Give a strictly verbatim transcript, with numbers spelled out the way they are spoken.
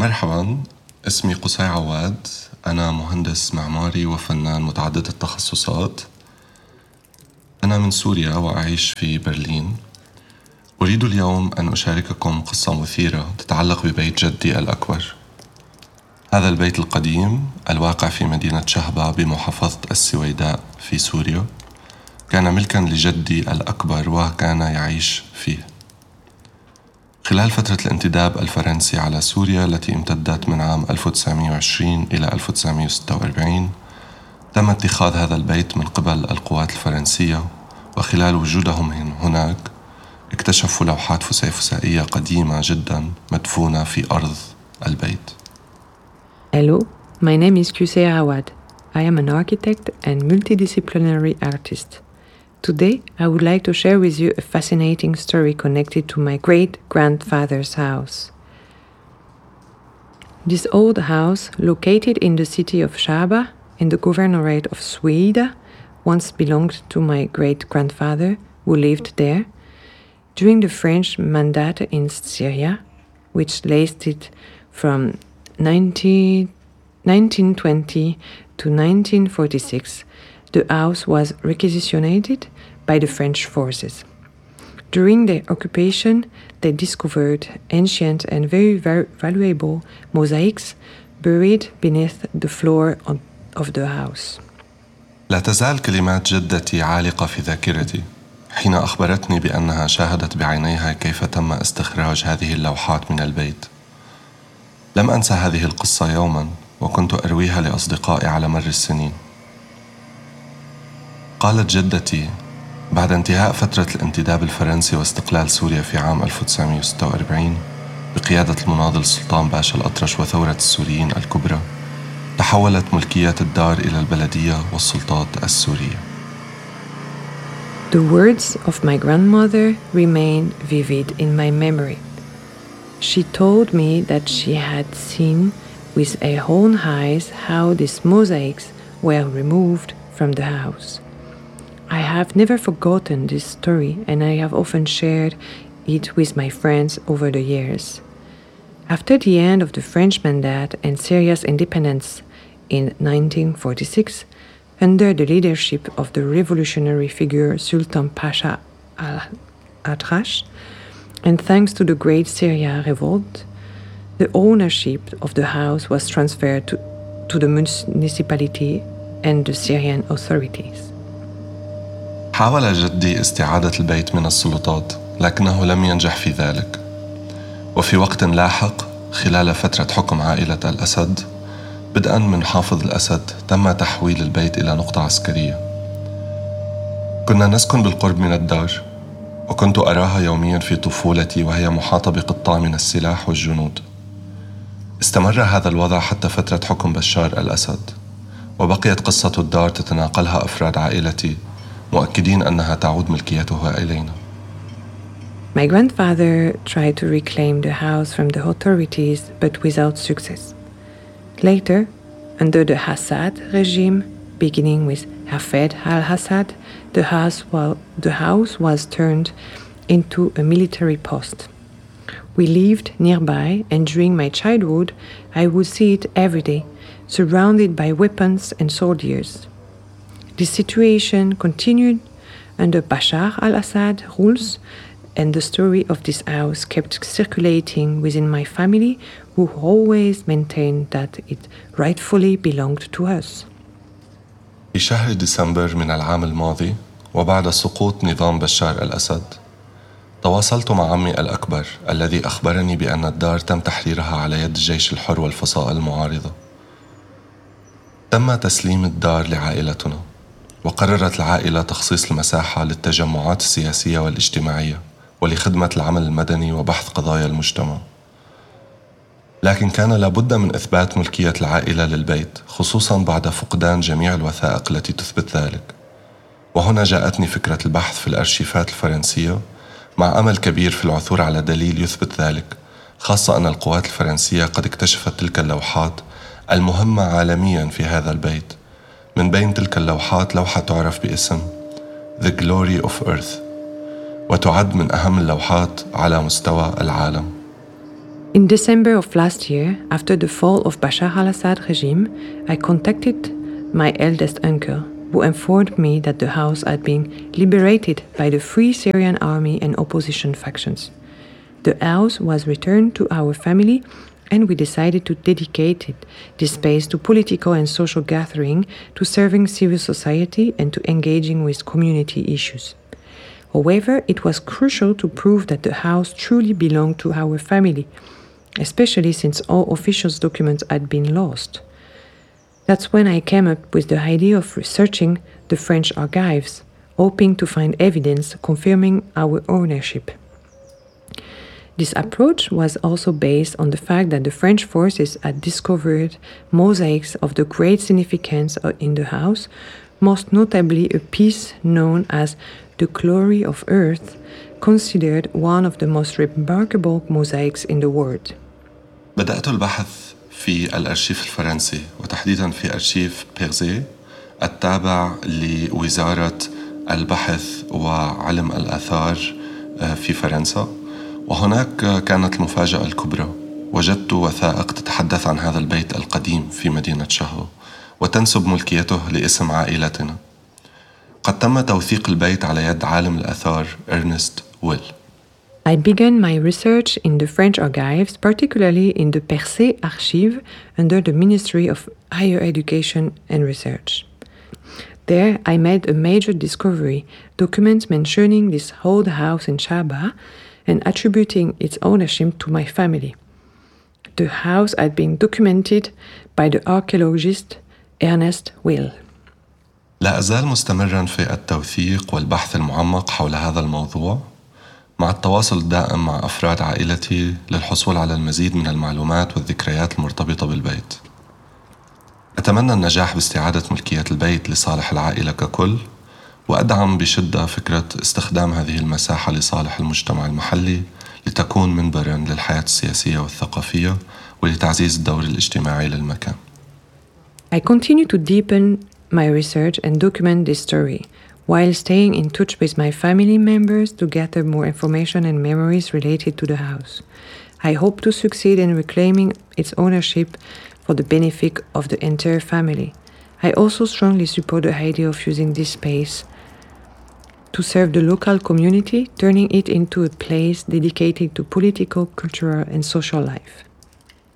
مرحباً، اسمي قصي عواد. أنا مهندس معماري وفنان متعدد التخصصات. أنا من سوريا وأعيش في برلين. أريد اليوم أن أشارككم قصة مثيرة تتعلق ببيت جدي الأكبر. هذا البيت القديم الواقع في مدينة شهبة بمحافظة السويداء في سوريا كان ملكاً لجدي الأكبر وكان يعيش فيه. خلال فترة الانتداب الفرنسي على سوريا التي امتدت من عام ألف وتسعمائة وعشرين إلى ألف وتسعمائة وستة وأربعين تم اتخاذ هذا البيت من قبل القوات الفرنسية، وخلال وجودهم هناك اكتشفوا لوحات فسيفسائية قديمة جدا مدفونة في أرض البيت. Hello, my name is Qusay Awad. I am an architect and multidisciplinary artist. Today, I would like to share with you a fascinating story connected to my great-grandfather's house. This old house, located in the city of Shaba, in the governorate of Sweden, once belonged to my great-grandfather, who lived there during the French Mandate in Syria, which lasted from nineteen twenty to nineteen forty-six. The house was requisitioned by the French forces. During their occupation, they discovered ancient and very valuable mosaics buried beneath the floor of the house. لا تزال كلمات جدتي عالقة في ذاكرتي حين أخبرتني بأنها شاهدت بعينيها كيف تم استخراج هذه اللوحات من البيت. لم أنسى هذه القصة يوما، وكنت أرويها لأصدقائي على مر السنين. قالت جدتي: بعد انتهاء فترة الانتداب الفرنسي واستقلال سوريا في عام ألف وتسعمائة وستة وأربعين بقيادة المناضل سلطان باشا الأطرش وثورة السوريين الكبرى، تحولت ملكية الدار إلى البلدية والسلطات السورية. The words of my grandmother remain vivid in my memory. She told me that she had seen with her own eyes how these mosaics were removed from the house. I have never forgotten this story, and I have often shared it with my friends over the years. After the end of the French Mandate and Syria's independence in nineteen forty-six, under the leadership of the revolutionary figure Sultan Pasha al-Atrash, and thanks to the Great Syria Revolt, the ownership of the house was transferred to, to the municipality and the Syrian authorities. حاول جدي استعادة البيت من السلطات، لكنه لم ينجح في ذلك. وفي وقت لاحق خلال فترة حكم عائلة الأسد، بدءاً من حافظ الأسد، تم تحويل البيت إلى نقطة عسكرية. كنا نسكن بالقرب من الدار، وكنت أراها يومياً في طفولتي وهي محاطة بقطاع من السلاح والجنود. استمر هذا الوضع حتى فترة حكم بشار الأسد، وبقيت قصة الدار تتناقلها أفراد عائلتي، مؤكدين أنها تعود ملكيتها إلينا. My grandfather tried to reclaim the house from the authorities, but without success. Later, under the Assad regime, beginning with Hafez al-Assad, the house, well, the house was turned into a military post. We lived nearby, and during my childhood, I would see it every day, surrounded by weapons and soldiers. This situation continued under Bashar al-Assad rules, and the story of this house kept circulating within my family, who always maintained that it rightfully belonged to us. في شهر ديسمبر من العام الماضي، وبعد سقوط نظام بشار الأسد، تواصلت مع عمي الأكبر الذي أخبرني بأن الدار تم تحريرها على يد الجيش الحر والفصائل المعارضة. تم تسليم الدار لعائلتنا، وقررت العائلة تخصيص المساحة للتجمعات السياسية والاجتماعية ولخدمة العمل المدني وبحث قضايا المجتمع. لكن كان لابد من إثبات ملكية العائلة للبيت، خصوصاً بعد فقدان جميع الوثائق التي تثبت ذلك. وهنا جاءتني فكرة البحث في الأرشيفات الفرنسية، مع أمل كبير في العثور على دليل يثبت ذلك، خاصة أن القوات الفرنسية قد اكتشفت تلك اللوحات المهمة عالمياً في هذا البيت. من بين تلك اللوحات لوحة تعرف باسم The Glory of Earth، وتعد من أهم اللوحات على مستوى العالم. In December of last year, after the fall of Bashar al-Assad regime, I contacted my eldest uncle, who informed me that the house had been liberated by the Free Syrian Army and opposition factions. The house was returned to our family, and we decided to dedicate it, this space to political and social gathering, to serving civil society and to engaging with community issues. However, it was crucial to prove that the house truly belonged to our family, especially since all official documents had been lost. That's when I came up with the idea of researching the French archives, hoping to find evidence confirming our ownership. This approach was also based on the fact that the French forces had discovered mosaics of the great significance in the house, most notably a piece known as The Glory of Earth, considered one of the most remarkable mosaics in the world. بدأت البحث في الأرشيف الفرنسي وتحديداً في أرشيف بيرزي التابع لوزارة البحث وعلم الآثار في فرنسا، وهناك كانت المفاجأة الكبرى. وجدت وثائق تتحدث عن هذا البيت القديم في مدينة شاهو وتنسب ملكيته لاسم عائلتنا. قد تم توثيق البيت على يد عالم الآثار إرنست ويل. I began my research in the French archives, particularly in the Percé archive under the Ministry of Higher Education and Research. There, I made a major discovery, documents mentioning this old house in Chaba and attributing its ownership to my family. The house had been documented by the archaeologist Ernest Will. لا أزال مستمراً في التوثيق والبحث المعمق حول هذا الموضوع، مع التواصل الدائم مع أفراد عائلتي للحصول على المزيد من المعلومات والذكريات المرتبطة بالبيت. أتمنى النجاح باستعادة ملكية البيت لصالح العائلة ككل، وأدعم بشدة فكرة استخدام هذه المساحة لصالح المجتمع المحلي لتكون منبراً للحياة السياسية والثقافية ولتعزيز الدور الاجتماعي للمكان. I continue to deepen my research and document this story, while staying in touch with my family members to gather more information and memories related to the house. I hope to succeed in reclaiming its ownership for the benefit of the entire family. I also strongly support the idea of using this space to serve the local community, turning it into a place dedicated to political, cultural, and social life.